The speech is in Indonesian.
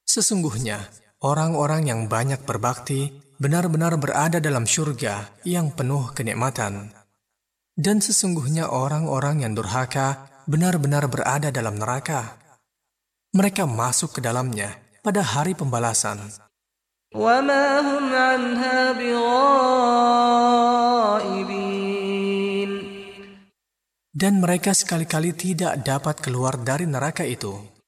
Sesungguhnya, orang-orang yang banyak berbakti benar-benar berada dalam syurga yang penuh kenikmatan. Dan sesungguhnya orang-orang yang durhaka benar-benar berada dalam neraka. Mereka masuk ke dalamnya pada hari pembalasan. وما هم عنها بغائبين Dan mereka sekali-kali tidak dapat keluar dari neraka itu.